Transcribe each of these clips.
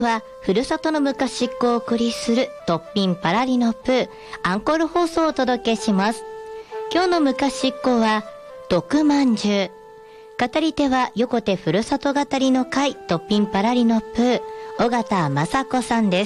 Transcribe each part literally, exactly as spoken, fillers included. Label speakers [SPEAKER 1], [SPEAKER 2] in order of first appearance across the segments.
[SPEAKER 1] はふるさとの昔っこをお送りするトッピンパラリのプーアンコール放送をお届けします。今日の昔っこは毒まんじゅう。語り手は横手ふるさと語りの会トッピンパラリのプー尾形雅子さんです。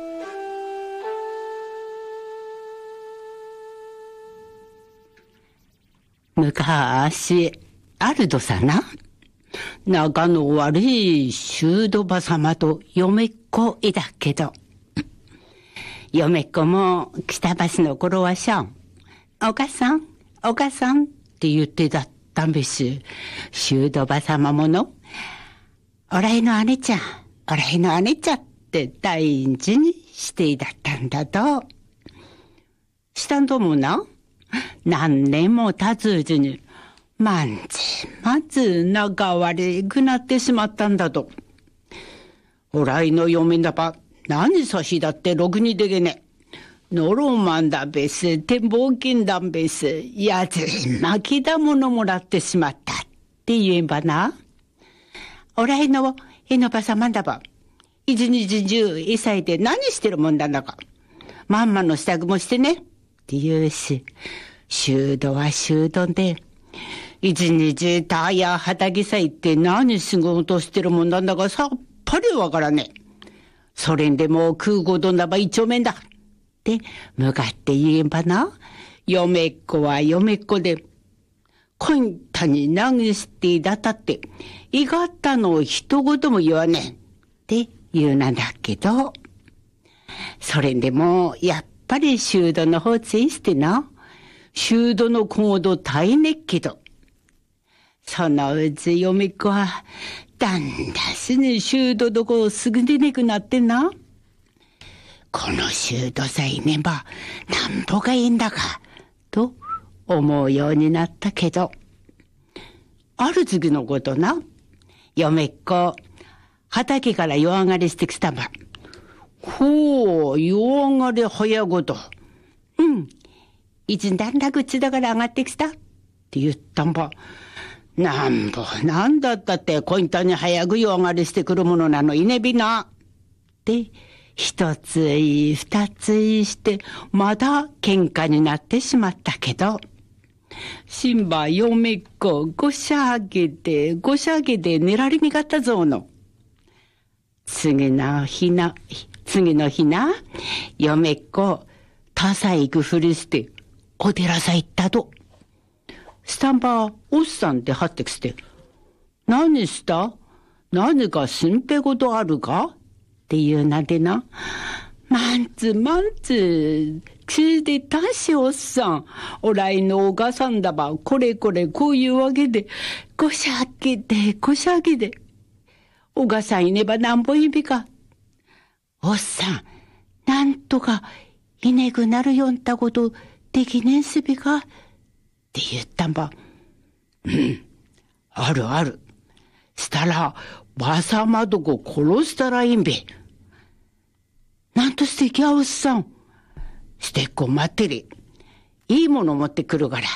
[SPEAKER 2] 昔あるとさな、仲の悪い修道婆様と嫁っ子いだけど、嫁っ子も北橋の頃はしゃん、お母さん、お母さんって言ってだったんです。修道婆様もの、おらいの姉ちゃん、おらいの姉ちゃんって大事にしていだったんだと。したんともな、何年も経つうちに、まんじまず仲悪くなってしまったんだと。おらいの嫁だば、何さしだってろくにでけね。のろまんだべす、展望金だべす、やつ巻きだものもらってしまったって言えばな。おらいのえのばさまだば、一日中いさいで何してるもんだんだか。まんまの支度もしてねって言うし、修道は修道で、一日たや畑さ行って何仕事してるもんなんだかさっぱりわからねえ。それんでも食うことなば一丁面だって向かって言えばな、嫁っ子は嫁っ子で、こんたに投げしてだったって、いがったの一言も言わねえって言うなんだけど、それんでもやっぱり修道の方ついしてな、修道の行動大変ねっけど、そのうち嫁っ子は、だんだしに修道どこすぐ出ねくなってな。この修道さえいねば、なんぼがいいんだか、と思うようになったけど、ある次のことな、嫁っ子、畑から夜上がりしてきたば。ほう、夜上がり早ごと。うん、一段落ちだから上がってきたって言ったんば。なんぼなんだったってこいたに早く夜上がりしてくるものなのいねびな。で、一ついい二ついいしてまだ喧嘩になってしまったけど、しんば嫁っ子ごしゃげでごしゃげで寝られみがったぞの。次の日な、次の日な、嫁っ子たさ行くふりしてお寺さ行ったと。スタンバーおっさんって張ってきて、何した何か心配事あるかっていうなんでな、マンツマンツつでたしおっさん、おらいのお母さんだば、これこれこういうわけで、ごしゃげでごしゃげで、お母さんいねばなんぼいびか。おっさん、なんとかいねくなるよんたことできねんすびかって言ったんば。うん、あるある。したら、ばさまどこ殺したらいいんべ。なんとしてきゃおっさん。してっこ待ってれ。いいもの持ってくるから。って、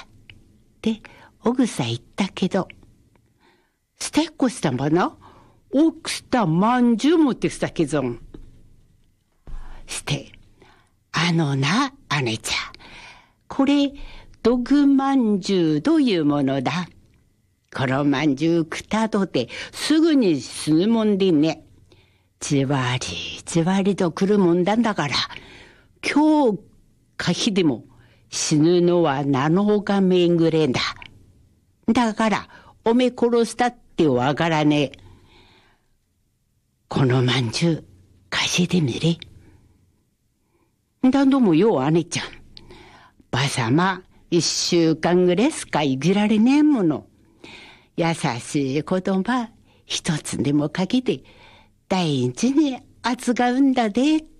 [SPEAKER 2] おぐさ言ったけど、してっこしたんばな、おくしたまんじゅう持ってきたけど、して、あのな、姉ちゃん。これ、毒まんじゅうというものだ。このまんじゅうくたどってすぐに死ぬもんでね。じわりじわりと来るもんだんだから、今日か日でも死ぬのはなのかめんぐれんだ。だからおめ殺したってわからねえ。このまんじゅう貸してみれ。だどもよ姉ちゃん。ばさま一週間ぐらいしか生きられねえもの。優しい言葉一つでもかけて大事に扱うんだでって、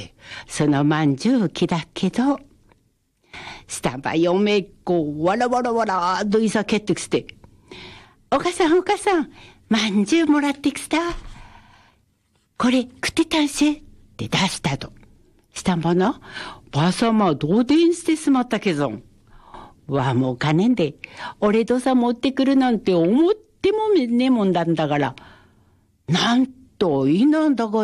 [SPEAKER 2] そのまんじゅうきだけど、したば嫁っ子わらわらわらといさけってきて、お母さんお母さん、まんじゅうもらってきた。これ食ってたんせって出したと。したばな、ばさまどうでんしてしまったけど、わもうかねんで、俺とさ持ってくるなんて思ってもみねえもんだんだから、なんといいなんだか